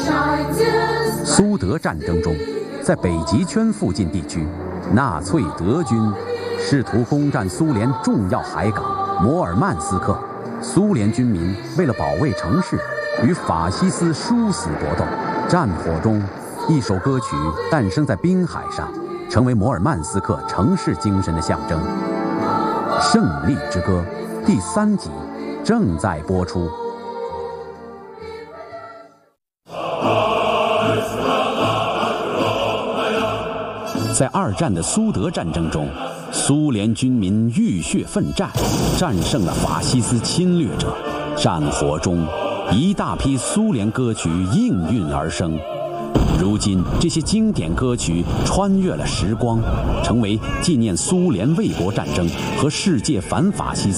苏德战争中，在北极圈附近地区，纳粹德军试图攻占苏联重要海港摩尔曼斯克。苏联军民为了保卫城市，与法西斯殊死搏斗。战火中，一首歌曲诞生在滨海上，成为摩尔曼斯克城市精神的象征。《胜利之歌》第3集正在播出。在二战的苏德战争中，苏联军民浴血奋战，战胜了法西斯侵略者。战火中，一大批苏联歌曲应运而生。如今，这些经典歌曲穿越了时光，成为纪念苏联卫国战争和世界反法西斯